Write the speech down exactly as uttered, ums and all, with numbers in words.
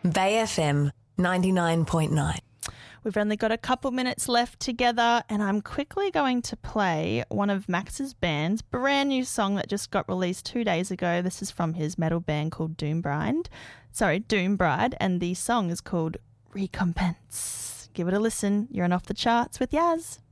Bay F M ninety-nine point nine. We've only got a couple minutes left together, and I'm quickly going to play one of Max's band's brand new song that just got released two days ago. This is from his metal band called Doom Bride. Sorry, Doom Bride, and the song is called Recompense. Give it a listen. You're on Off the Charts with Yaz.